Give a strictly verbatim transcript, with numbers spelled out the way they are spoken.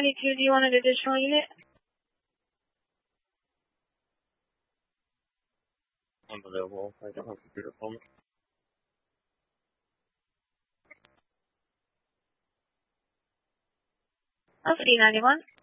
ninety-two, do you want an additional unit? Unavailable. I don't have a computer at the moment. L C D ninety-one.